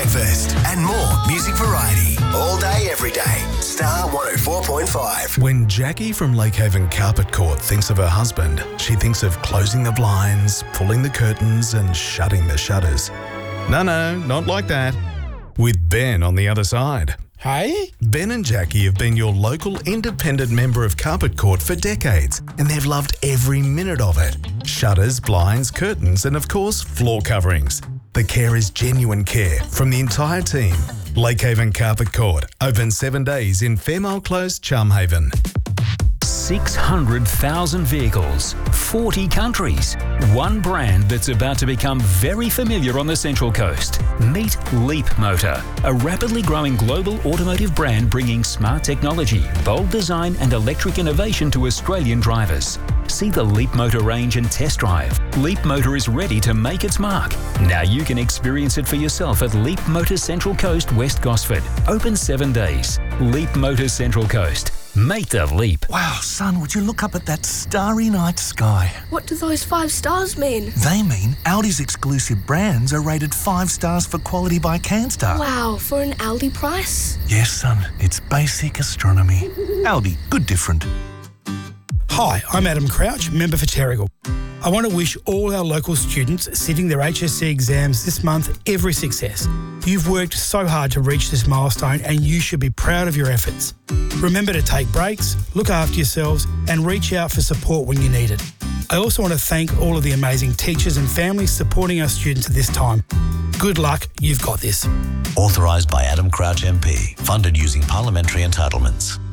breakfast, and more music variety. All day, every day. Star 104.5. When Jackie from Lakehaven Carpet Court thinks of her husband, she thinks of closing the blinds, pulling the curtains and shutting the shutters. No, not like that. With Ben on the other side. Hey? Ben and Jackie have been your local independent member of Carpet Court for decades, and they've loved every minute of it. Shutters, blinds, curtains, and of course, floor coverings. The care is genuine care from the entire team. Lakehaven Carpet Court, open 7 days in Fairmile Close, Charmhaven. 600,000 vehicles, 40 countries, one brand that's about to become very familiar on the Central Coast. Meet Leap Motor, a rapidly growing global automotive brand bringing smart technology, bold design and electric innovation to Australian drivers. See the Leap Motor range and test drive. Leap Motor is ready to make its mark. Now you can experience it for yourself at Leap Motor Central Coast, West Gosford. Open 7 days. Leap Motor Central Coast. Make the leap. Wow, son, would you look up at that starry night sky? What do those 5 stars mean? They mean Audi's exclusive brands are rated 5 stars for quality by CanStar. Wow, for an Audi price? Yes, son, it's basic astronomy. Audi, good different. Hi, I'm Adam Crouch, member for Terrigal. I want to wish all our local students sitting their HSC exams this month every success. You've worked so hard to reach this milestone and you should be proud of your efforts. Remember to take breaks, look after yourselves and reach out for support when you need it. I also want to thank all of the amazing teachers and families supporting our students at this time. Good luck, you've got this. Authorised by Adam Crouch MP. Funded using parliamentary entitlements.